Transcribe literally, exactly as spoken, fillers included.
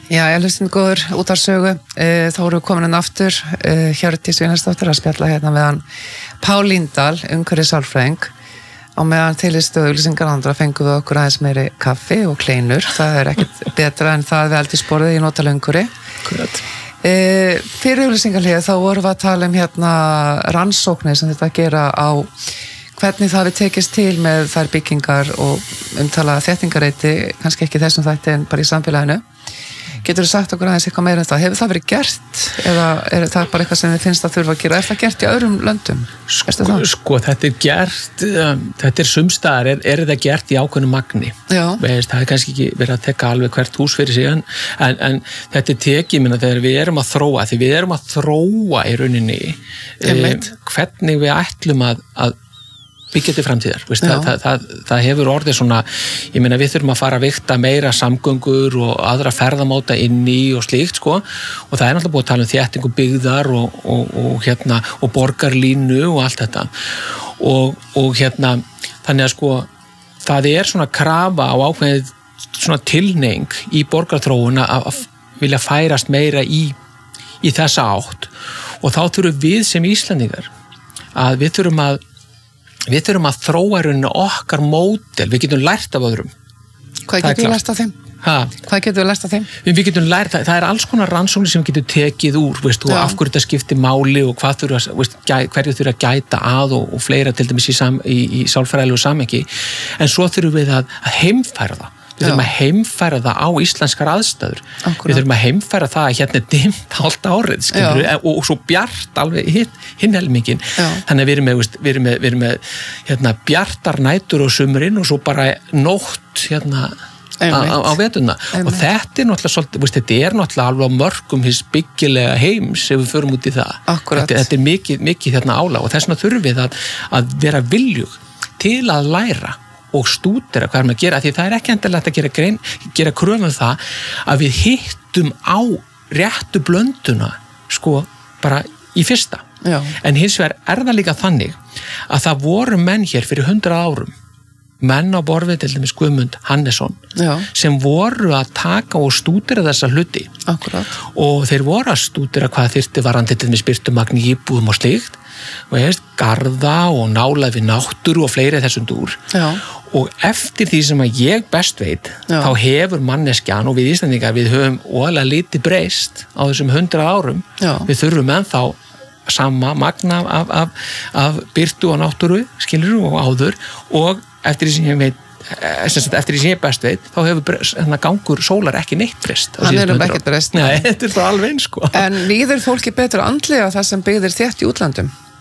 Já, ég hlustin góður út af sögu. Uh, þá erum við komin inn aftur, uh, Hjördís Einarsdóttir að spjalla hérna meðan Pál Líndal, umhverfis sálfræðing, og meðan tillistu og auglýsingar andra fengum við okkur aðeins meiri kaffi og kleinur. Það er ekkert betra en það við eldisborðið í notalönguri. Akkurat. Uh, fyrir auglýsingarlið þá vorum við að tala um hérna rannsóknir sem þetta gera á hvernig það við tekist til með þær byggingar og umtala þéttingareiti, kannski ekki þessum þætti en bara í samfélaginu. Getur þú sagt okkur aðeins eitthvað meira en það? Hefur það verið gert eða er það bara eitthvað sem þið finnst að þurfa að gera? Er það gert í öðrum löndum? Sko, sko þetta er gert, um, þetta er sumstaðar, er, er þetta gert í ákveðnu magni. Veist, það er kannski ekki verið að teka alveg hvert hús fyrir sig, en, en, en þetta er tekið, minna, þegar við erum að þróa, því við erum að þróa í rauninni um, hvernig við ætlum að, að byggja til framtíðar, veist, það, það, það, það hefur orðið svona, ég meina við þurfum að fara að vikta meira samgöngur og aðra ferðamáta inn í og slíkt sko, og það er náttúrulega búið að tala um þéttingu byggðar og, og, og hérna og borgarlínu og allt þetta og, og hérna þannig að sko það er svona krafa á ákveðið svona tilhneiging í borgarþróun að, að vilja færast meira í, í þessa átt og þá þurfum við sem Íslendingar að við þurfum að Við þurfum að þróa rauninu okkar módel, við getum lært af öðrum. Hvað getum við lært af þeim? Ha? Hvað getum við lært af þeim? Við, við getum lært, það, það er alls konar rannsóknir sem við getum tekið úr, veist, og af hverju þetta skiptir máli og hvað þurfa, veist, hverju þurfa að gæta að og, og fleira til dæmis í, sam, í, í sálfræðilegu samhengi. En svo þurfum við að, að heimfæra það. Við þurfum að heimfæra það á íslenskar aðstæður. Akkurat. Við þurfum að heimfæra það að hérna er dimmt hálft árið, skilur, og, og svo bjart alveg hinn, hinn helmingin. Þannig að við erum með, við erum með, við erum með hérna, bjartar nætur á sumrin og svo bara nótt hérna, á, á, á veturna. Og þetta er náttúrulega svolítið, veist, þetta er náttúrulega alveg á mörgum hins byggilega heims ef við förum út í það. Þetta, þetta er mikið, mikið hérna álag og þess vegna þurfum við að, að vera viljug til að læra og stúdera hvað er maður að gera, því það er ekki endilegt að gera, grein, gera kröfum það að við hittum á réttu blönduna sko bara í fyrsta. Já. En hins vegar er það líka þannig að það voru menn hér fyrir hundrað árum, menn á borfið til dæmis Guðmund Hannesson, Já. Sem voru að taka og stúdera þessa hluti. Akkurat. Og þeir voru að stúdera hvað þyrfti varandi til dæmis birtumagn í íbúðum og slíkt, og ég veist, garða og nála við náttúru og fleiri þessum dúr. Já. Og eftir því sem að ég best veit, Já. Þá hefur manneskjan og við Íslendingar, við höfum óalega lítið breyst á þessum hundrað árum. Já. Við þurfum ennþá sama magna af, af, af byrtu og náttúru, skilur og áður, og eftir því sem ég veit, eftir því sem ég best veit, þá hefur hérna, gangur sólar ekki neitt breyst. Hann er um ekkert breyst. Nei, þetta er það alveg eins, sko. En líður fólki betur andlega það sem byggðir þétt í útlandum?